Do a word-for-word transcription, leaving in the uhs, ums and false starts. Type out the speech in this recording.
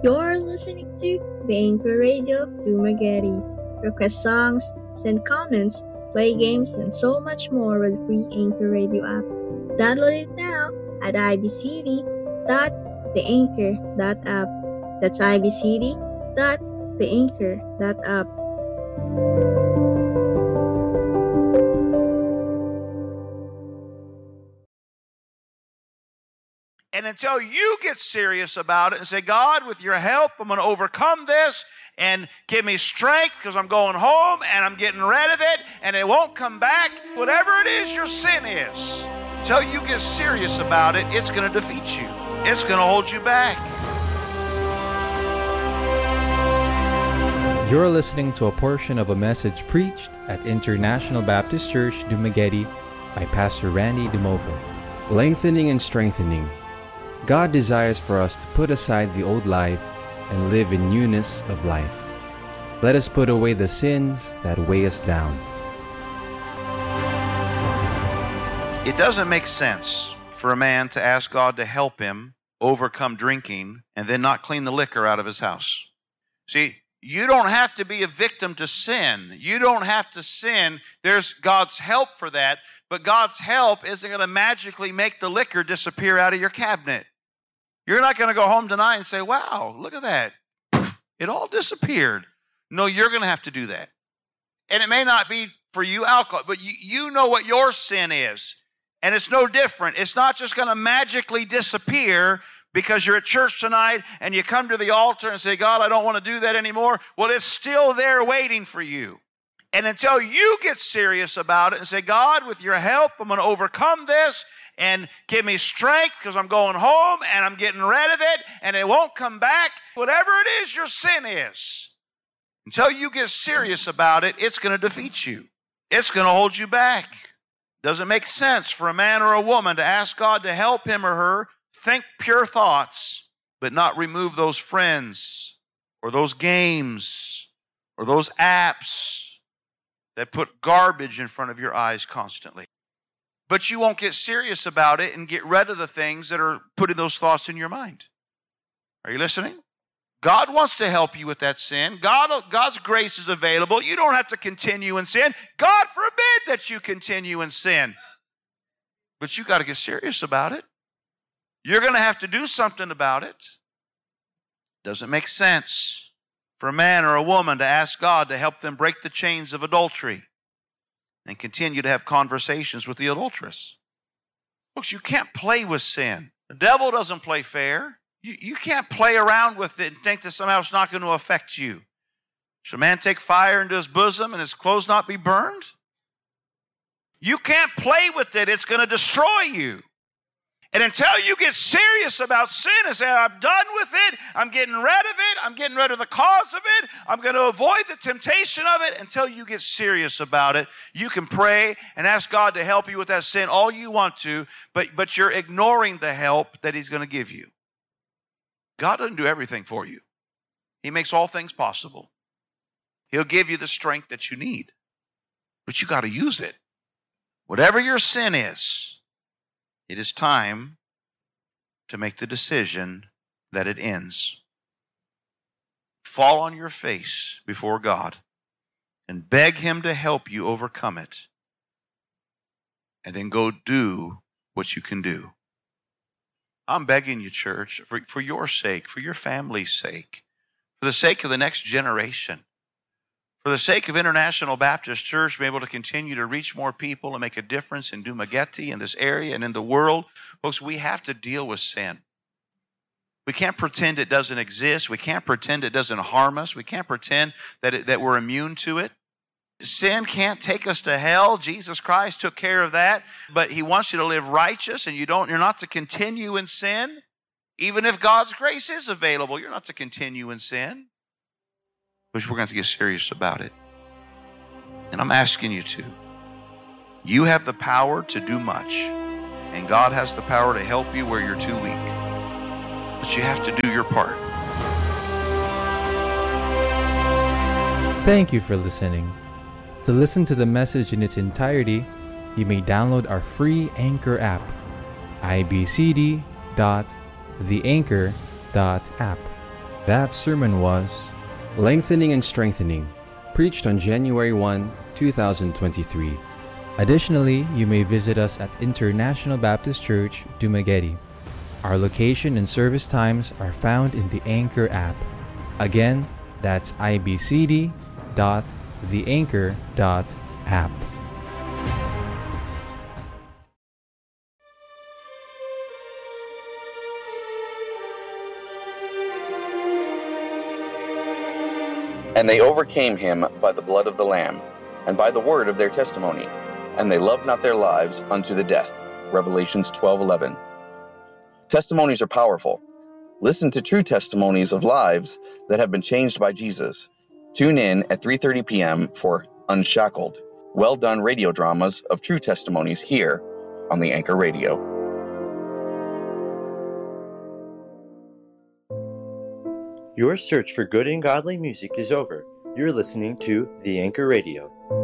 You're listening to the Anchor Radio of Dumaguete. Request songs, send comments, play games, and so much more with the free Anchor Radio app. Download it now at i b c d dot the anchor dot app. That's i b c d dot the anchor dot app. And until you get serious about it and say, God, with your help, I'm going to overcome this and give me strength because I'm going home and I'm getting rid of it and it won't come back. Whatever it is your sin is, until you get serious about it, it's going to defeat you. It's going to hold you back. You're listening to a portion of a message preached at International Baptist Church, Dumaguete by Pastor Randy DeMova. Lengthening and strengthening. God desires for us to put aside the old life and live in newness of life. Let us put away the sins that weigh us down. It doesn't make sense for a man to ask God to help him overcome drinking and then not clean the liquor out of his house. See, you don't have to be a victim to sin. You don't have to sin. There's God's help for that, but God's help isn't going to magically make the liquor disappear out of your cabinet. You're not going to go home tonight and say, wow, look at that. It all disappeared. No, you're going to have to do that. And it may not be for you alcohol, but you, you know what your sin is. And it's no different. It's not just going to magically disappear because you're at church tonight and you come to the altar and say, God, I don't want to do that anymore. Well, it's still there waiting for you. And until you get serious about it and say, God, with your help, I'm going to overcome this and give me strength because I'm going home and I'm getting rid of it and it won't come back. Whatever it is your sin is, until you get serious about it, it's going to defeat you. It's going to hold you back. Doesn't make sense for a man or a woman to ask God to help him or her think pure thoughts, but not remove those friends or those games or those apps that put garbage in front of your eyes constantly. But you won't get serious about it and get rid of the things that are putting those thoughts in your mind. Are you listening? God wants to help you with that sin. God, God's grace is available. You don't have to continue in sin. God forbid that you continue in sin. But you got to get serious about it. You're going to have to do something about it. Doesn't make sense for a man or a woman to ask God to help them break the chains of adultery and continue to have conversations with the adulteress. Folks, you can't play with sin. The devil doesn't play fair. You, you can't play around with it and think that somehow it's not going to affect you. Should a man take fire into his bosom and his clothes not be burned? You can't play with it. It's going to destroy you. And until you get serious about sin and say, I'm done with it, I'm getting rid of it, I'm getting rid of the cause of it, I'm going to avoid the temptation of it, until you get serious about it, you can pray and ask God to help you with that sin all you want to, but, but you're ignoring the help that He's going to give you. God doesn't do everything for you. He makes all things possible. He'll give you the strength that you need, but you got to use it. Whatever your sin is, it is time to make the decision that it ends. Fall on your face before God and beg Him to help you overcome it. And then go do what you can do. I'm begging you, church, for, for your sake, for your family's sake, for the sake of the next generation, for the sake of International Baptist Church being able to continue to reach more people and make a difference in Dumaguete, in this area, and in the world. Folks, we have to deal with sin. We can't pretend it doesn't exist. We can't pretend it doesn't harm us. We can't pretend that, it, that we're immune to it. Sin can't take us to hell. Jesus Christ took care of that. But He wants you to live righteous, and you don't, you're not to continue in sin. Even if God's grace is available, you're not to continue in sin. But we're going to get serious about it. And I'm asking you to. You have the power to do much. And God has the power to help you where you're too weak. But you have to do your part. Thank you for listening. To listen to the message in its entirety, you may download our free Anchor app, i b c d dot the anchor dot app. That sermon was Lengthening and Strengthening, preached on January first, two thousand twenty-three. Additionally, you may visit us at International Baptist Church, Dumaguete. Our location and service times are found in the Anchor app. Again, that's i b c d dot the anchor dot app. And they overcame him by the blood of the Lamb, and by the word of their testimony, and they loved not their lives unto the death. Revelations twelve eleven. Testimonies are powerful. Listen to true testimonies of lives that have been changed by Jesus. Tune in at three thirty p.m. for Unshackled, well-done radio dramas of true testimonies here on the Anchor Radio. Your search for good and godly music is over. You're listening to The Anchor Radio.